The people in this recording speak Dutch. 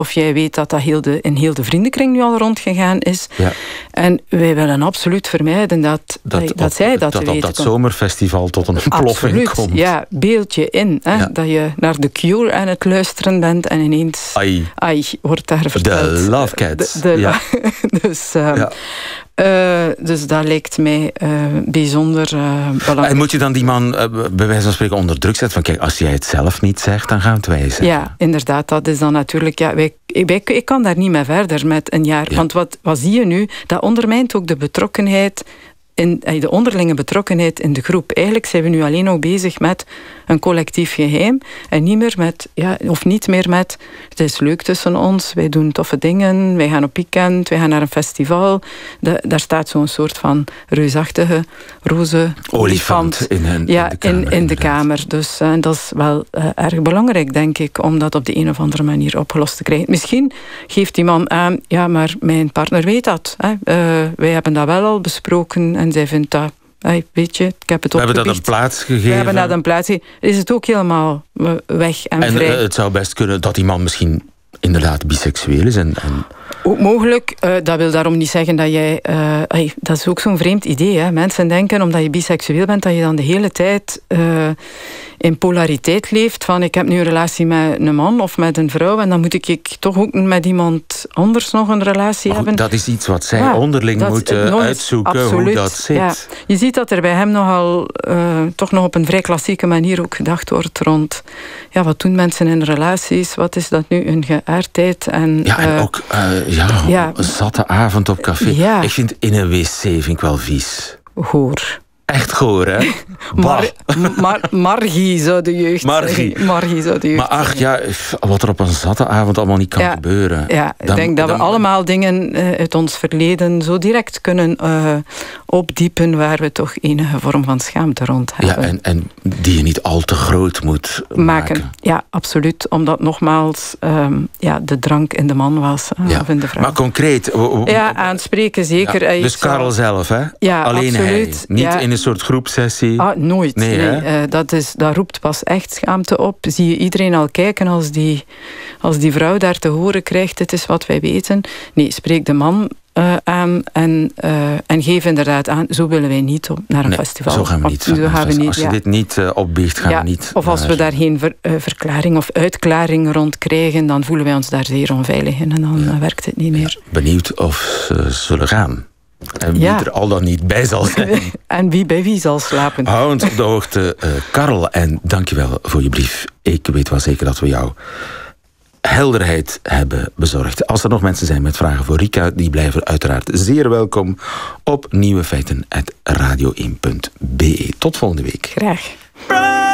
of jij weet dat in heel de vriendenkring nu al rondgegaan is. Ja. En wij willen absoluut vermijden dat zij dat weten. Dat op dat zomerfestival tot een ontploffing komt. Ja, beeld je in. Hè, dat je naar The Cure aan het luisteren bent en ineens... Ai, wordt daar verteld. De Love Cats. Dus dat lijkt mij bijzonder belangrijk. En moet je dan die man bij wijze van spreken onder druk zetten? Van kijk, als jij het zelf niet zegt, dan gaan we het wij zeggen. Ja, inderdaad. Dat is dan natuurlijk... Ja, ik kan daar niet mee verder met een jaar. Ja. Want wat zie je nu? Dat ondermijnt ook de betrokkenheid... de onderlinge betrokkenheid in de groep. Eigenlijk zijn we nu alleen nog bezig met een collectief geheim en niet meer met het is leuk tussen ons, wij doen toffe dingen, wij gaan op weekend, wij gaan naar een festival. Daar staat zo'n soort van reusachtige roze olifant in de kamer. Dus dat is wel erg belangrijk, denk ik, om dat op de een of andere manier opgelost te krijgen. Misschien geeft die man aan, ja, maar mijn partner weet dat. Wij hebben dat wel al besproken en zij vindt dat, weet je, ik heb het opgepikt. We hebben dat een plaats gegeven. We hebben dat een plaats gegeven. Is het ook helemaal weg en vrij. En het zou best kunnen dat die man misschien inderdaad biseksueel is. Ook mogelijk. Dat wil daarom niet zeggen dat jij... dat is ook zo'n vreemd idee. Hè? Mensen denken, omdat je biseksueel bent, dat je dan de hele tijd in polariteit leeft. Van, ik heb nu een relatie met een man of met een vrouw en dan moet ik toch ook met iemand anders nog een relatie hebben. Dat is iets wat zij onderling moeten uitzoeken, absoluut, hoe dat zit. Ja. Je ziet dat er bij hem nogal toch nog op een vrij klassieke manier ook gedacht wordt rond... Ja, wat doen mensen in relaties? Wat is dat nu hun geaardheid? En ook... een zatte avond op café. Ja. Ik vind in een wc vind ik wel vies. Goor. Echt goor, hè? Margie zou de jeugd zeggen. Margie zou de jeugd Maar ach, ja, wat er op een zatte avond allemaal niet kan gebeuren. Ja, ik denk dat we allemaal dingen uit ons verleden zo direct kunnen opdiepen waar we toch enige vorm van schaamte rond hebben. Ja, en die je niet al te groot moet maken. Ja, absoluut. Omdat nogmaals de drank in de man was. Of in de vrouw. Maar concreet... aanspreken zeker. Ja, dus Karel zelf, hè? Ja, alleen absoluut. Hij. Niet in een soort groepsessie? Nooit. Nee. Dat roept pas echt schaamte op. Zie je iedereen al kijken als die vrouw daar te horen krijgt, dit is wat wij weten. Nee, spreek de man aan en geef inderdaad aan, zo willen wij niet naar een festival. Zo gaan we niet. Als je dit niet opbiecht, gaan we niet. Of als we daar geen verklaring of uitklaring rond krijgen, dan voelen wij ons daar zeer onveilig in en dan werkt het niet meer. Benieuwd of ze zullen gaan. En wie er al dan niet bij zal zijn. En wie bij wie zal slapen. Hou ons op de hoogte, Karel. En dankjewel voor je brief. Ik weet wel zeker dat we jou helderheid hebben bezorgd. Als er nog mensen zijn met vragen voor Rika, die blijven uiteraard zeer welkom op nieuwefeiten@radio1.be. Tot volgende week. Graag.